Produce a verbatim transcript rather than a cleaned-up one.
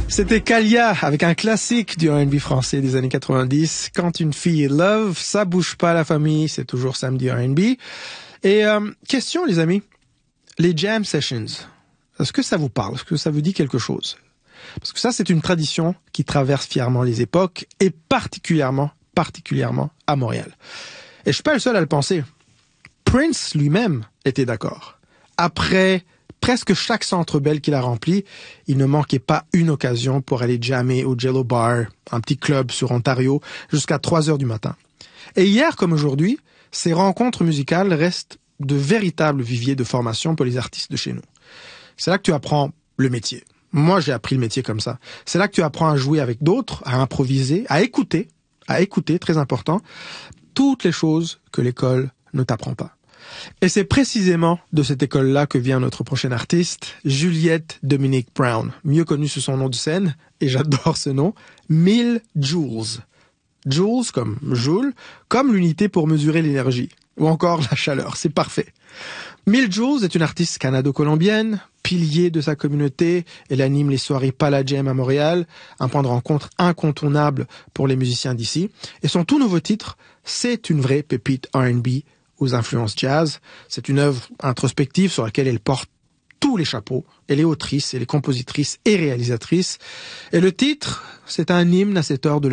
C'était Kalia avec un classique du R and B français des années quatre-vingt-dix. Quand une fille est love, ça bouge pas la famille, c'est toujours samedi R and B. Et euh, question les amis, les jam sessions, est-ce que ça vous parle? Est-ce que ça vous dit quelque chose? Parce que ça, c'est une tradition qui traverse fièrement les époques et particulièrement, particulièrement à Montréal. Et je suis pas le seul à le penser. Prince lui-même était d'accord. Après presque chaque Centre Bell qu'il a rempli, il ne manquait pas une occasion pour aller jammer au Jello Bar, un petit club sur Ontario, jusqu'à trois heures du matin. Et hier comme aujourd'hui, ces rencontres musicales restent de véritables viviers de formation pour les artistes de chez nous. C'est là que tu apprends le métier. Moi, j'ai appris le métier comme ça. C'est là que tu apprends à jouer avec d'autres, à improviser, à écouter, à écouter, très important, toutes les choses que l'école ne t'apprend pas. Et c'est précisément de cette école-là que vient notre prochaine artiste, Juliette Dominique Brown, mieux connue sous son nom de scène, et j'adore ce nom, mille joules. Joules comme joule, comme l'unité pour mesurer l'énergie, ou encore la chaleur, c'est parfait. mille joules est une artiste canado-colombienne, pilier de sa communauté, elle anime les soirées Palajam à Montréal, un point de rencontre incontournable pour les musiciens d'ici, et son tout nouveau titre, c'est une vraie pépite R and B aux influences jazz. C'est une œuvre introspective sur laquelle elle porte tous les chapeaux. Elle est autrice, elle est compositrice et réalisatrice. Et le titre, c'est un hymne à cette heure de la